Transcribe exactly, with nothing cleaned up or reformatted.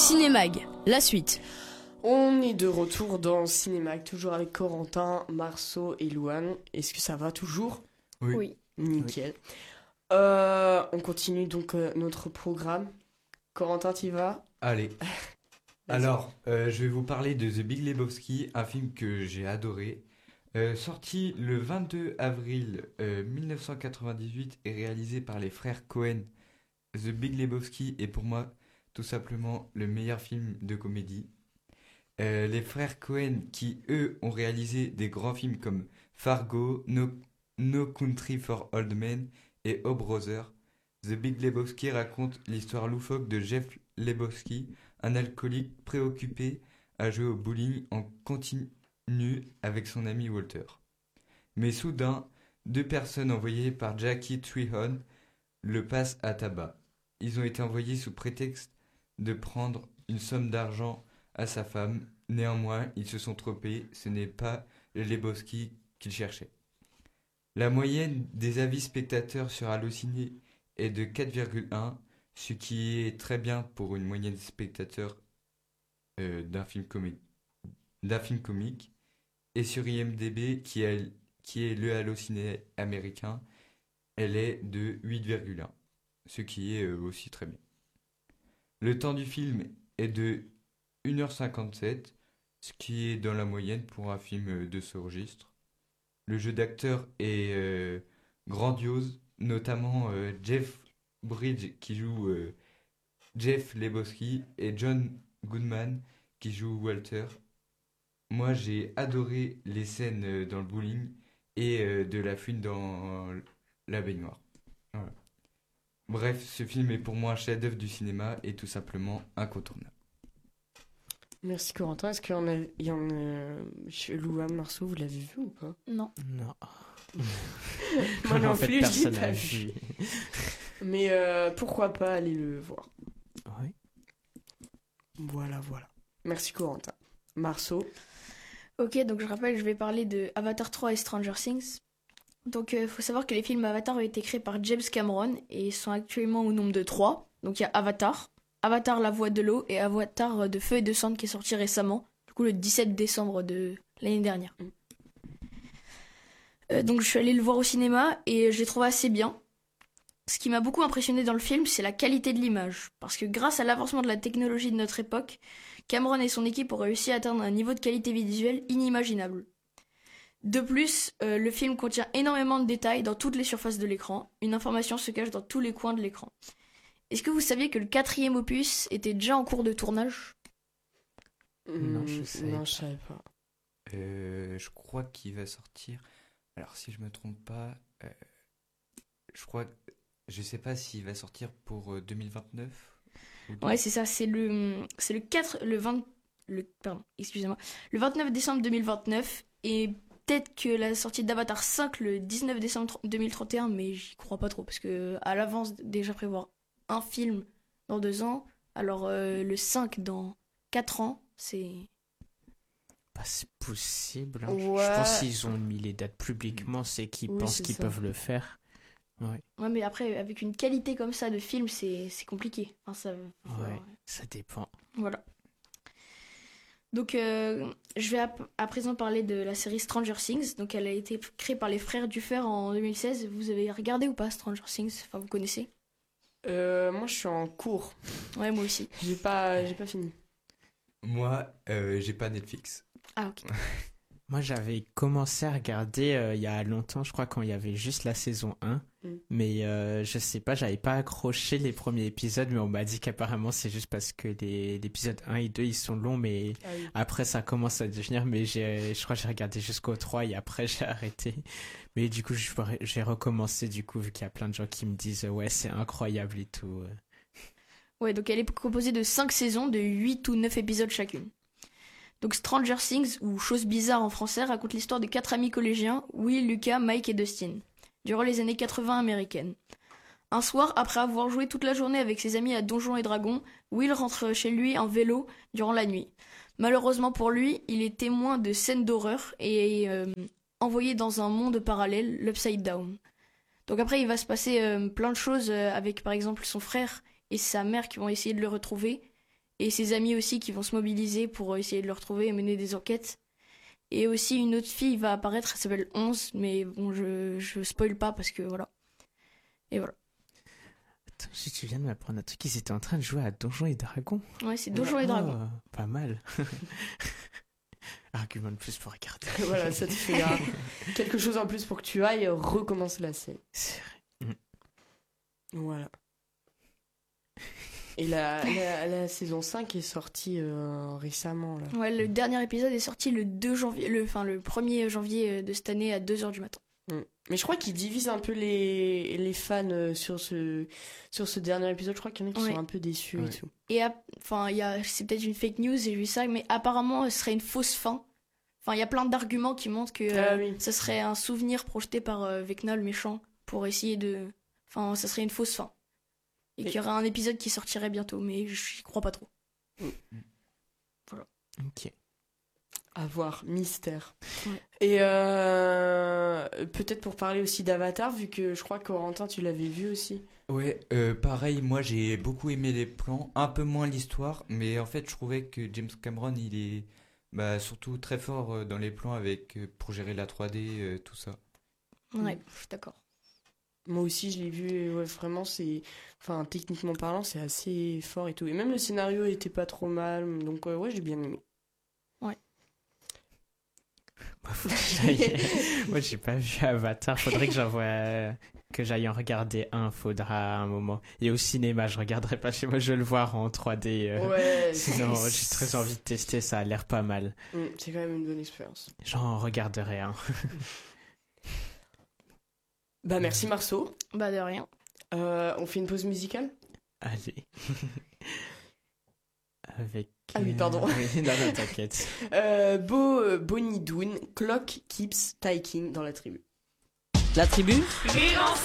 Cinémag, la suite. On est de retour dans Cinémag, toujours avec Corentin, Marceau et Louane. Est-ce que ça va toujours ? Oui. Oui. Nickel. Oui. Euh, on continue donc euh, notre programme. Corentin, t'y vas ? Allez. Alors, euh, je vais vous parler de The Big Lebowski, un film que j'ai adoré. Euh, sorti le vingt-deux avril euh, dix-neuf cent quatre-vingt-dix-huit et réalisé par les frères Coen, The Big Lebowski est pour moi tout simplement le meilleur film de comédie. Euh, les frères Coen qui, eux, ont réalisé des grands films comme Fargo, No, No Country for Old Men et Oh Brother. The Big Lebowski raconte l'histoire loufoque de Jeff Lebowski, un alcoolique préoccupé à jouer au bowling en continu avec son ami Walter. Mais soudain, deux personnes envoyées par Jackie Treehorn le passent à tabac. Ils ont été envoyés sous prétexte de prendre une somme d'argent à sa femme. Néanmoins, ils se sont trompés, ce n'est pas le Lebowski qu'ils cherchaient. La moyenne des avis spectateurs sur Allociné est de quatre virgule un, ce qui est très bien pour une moyenne de spectateurs euh, d'un, film comé- d'un film comique. Et sur I M D B, qui est, qui est le Allociné américain, elle est de huit virgule un, ce qui est euh, aussi très bien. Le temps du film est de une heure cinquante-sept, ce qui est dans la moyenne pour un film de ce registre. Le jeu d'acteur est euh, grandiose, notamment euh, Jeff Bridges qui joue euh, Jeff Lebowski et John Goodman qui joue Walter. Moi, j'ai adoré les scènes euh, dans le bowling et euh, de la fuite dans la baignoire. Voilà. Bref, ce film est pour moi un chef-d'œuvre du cinéma et tout simplement incontournable. Merci Corentin. Est-ce qu'il y en a, il y en a chez Louane, Marceau, vous l'avez vu ou pas ? Non. Non. Moi non En fait, plus, je l'ai personne pas n'a vu. vu. Mais euh, pourquoi pas aller le voir ? Oui. Voilà, voilà. Merci Corentin. Marceau. Ok, donc je rappelle, je vais parler de Avatar trois et Stranger Things. Donc il euh, faut savoir que les films Avatar ont été créés par James Cameron et sont actuellement au nombre de trois. Donc il y a Avatar, Avatar la voix de l'eau et Avatar de feu et de cendre qui est sorti récemment, du coup le dix-sept décembre de l'année dernière. Euh, donc je suis allée le voir au cinéma et je l'ai trouvé assez bien. Ce qui m'a beaucoup impressionné dans le film, c'est la qualité de l'image. Parce que grâce à l'avancement de la technologie de notre époque, Cameron et son équipe ont réussi à atteindre un niveau de qualité visuelle inimaginable. De plus, euh, le film contient énormément de détails dans toutes les surfaces de l'écran. Une information se cache dans tous les coins de l'écran. Est-ce que vous saviez que le quatrième opus était déjà en cours de tournage ? Non, je savais non, pas. je savais pas. Euh, je crois qu'il va sortir. Alors, si je me trompe pas, euh, je crois, je sais pas s'il va sortir pour euh, deux mille vingt-neuf. Ou Ouais, c'est ça, c'est le, c'est le quatre, le vingt, le, pardon, excusez-moi, le vingt-neuf décembre deux mille vingt-neuf, et peut-être que la sortie d'Avatar cinq le dix-neuf décembre deux mille trente et un, mais j'y crois pas trop, parce que à l'avance, déjà prévoir un film dans deux ans, alors euh, le cinq dans quatre ans, c'est... Bah, c'est possible. hein. Ouais. Je pense qu'ils ont mis les dates publiquement, c'est qu'ils Oui, pensent c'est qu'ils ça. peuvent le faire. Ouais, Ouais, mais après, avec une qualité comme ça de film, c'est, c'est compliqué. Enfin, ça, faut- ouais, ça dépend. Voilà. Donc, euh, je vais à, à présent parler de la série Stranger Things. Donc, elle a été créée par les frères Duffer en deux mille seize. Vous avez regardé ou pas Stranger Things ? Enfin, vous connaissez ? Euh, moi, je suis en cours. Ouais, moi aussi. J'ai pas, j'ai pas fini. Moi, euh, j'ai pas Netflix. Ah, ok. Moi, j'avais commencé à regarder euh, il y a longtemps, je crois, quand il y avait juste la saison un. Mm. Mais euh, je sais pas, j'avais pas accroché les premiers épisodes, mais on m'a dit qu'apparemment c'est juste parce que les l'épisode un et deux ils sont longs, mais Ah oui. après ça commence à devenir. Mais j'ai, je crois que j'ai regardé jusqu'au trois et après j'ai arrêté. Mais du coup, je- j'ai recommencé, du coup, vu qu'il y a plein de gens qui me disent ouais, c'est incroyable et tout. Ouais, donc elle est composée de cinq saisons de huit ou neuf épisodes chacune. Donc Stranger Things, ou Chose bizarre en français, raconte l'histoire de quatre amis collégiens, Will, Lucas, Mike et Dustin, durant les années quatre-vingts américaines. Un soir, après avoir joué toute la journée avec ses amis à Donjons et Dragons, Will rentre chez lui en vélo durant la nuit. Malheureusement pour lui, il est témoin de scènes d'horreur et est euh, envoyé dans un monde parallèle, l'Upside Down. Donc après, il va se passer euh, plein de choses euh, avec par exemple son frère et sa mère qui vont essayer de le retrouver. et ses amis aussi qui vont se mobiliser pour essayer de le retrouver et mener des enquêtes. Et aussi une autre fille va apparaître, elle s'appelle onze, mais bon, je, je spoil pas parce que voilà. Et voilà. Attends, si tu viens de m'apprendre un truc, ils étaient en train de jouer à Donjons et Dragons. Ouais, c'est Donjons et Dragons. Oh, pas mal. Argument de plus pour regarder. Voilà, ça te fait euh, quelque chose en plus pour que tu ailles recommencer la série. C'est vrai. Voilà. Et la, la, la saison cinq est sortie euh, récemment. Là. Ouais, le dernier épisode est sorti le deux janvier, le, enfin le premier janvier de cette année à deux heures du matin. Mm. Mais je crois qu'ils divisent un peu les, les fans sur ce, sur ce dernier épisode. Je crois qu'il y en a qui Ouais. sont un peu déçus Ouais. et tout. Et ap- enfin, il y a, c'est peut-être une fake news, j'ai vu ça, mais apparemment, ce serait une fausse fin. Enfin, il y a plein d'arguments qui montrent que Ah euh, oui. ce serait un souvenir projeté par euh, Vecna, le méchant, pour essayer de... Enfin, ça serait une fausse fin. Et Et- qu'il y aurait un épisode qui sortirait bientôt, mais j'y crois pas trop. Ok. À voir, mystère. Ouais. Et euh, peut-être pour parler aussi d'Avatar, vu que je crois que Corentin, tu l'avais vu aussi. Ouais, euh, pareil, moi j'ai beaucoup aimé les plans, un peu moins l'histoire, mais en fait je trouvais que James Cameron il est bah, surtout très fort euh, dans les plans avec euh, pour gérer la trois D, euh, tout ça. Ouais, je suis d'accord. Moi aussi, je l'ai vu, et ouais, vraiment, c'est. Enfin, techniquement parlant, c'est assez fort et tout. Et même le scénario était pas trop mal, donc euh, ouais, j'ai bien aimé. Bah, faut que j'aille- Moi, j'ai pas vu Avatar. Faudrait que j'envoie euh, que j'aille en regarder un. Faudra un moment. Et au cinéma, je regarderai pas chez moi. Je veux le voir en trois D. euh. Ouais, Sinon, c'est- j'ai très envie de tester. Ça a l'air pas mal. Mm, c'est quand même une bonne expérience. J'en regarderai un. Bah, merci Marceau. Bah, de rien. Euh, on fait une pause musicale? Allez. Avec. Ah oui, euh, pardon. oui, non, non, t'inquiète. Euh, Beau euh, Bonnie Doon, Clock Keeps Ticking dans la tribu. La tribu